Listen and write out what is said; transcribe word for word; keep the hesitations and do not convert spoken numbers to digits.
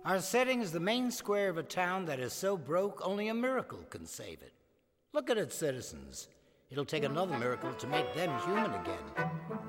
Our setting is the main square of a town that is so broke only a miracle can save it. Look at its citizens. It'll take another miracle to make them human again.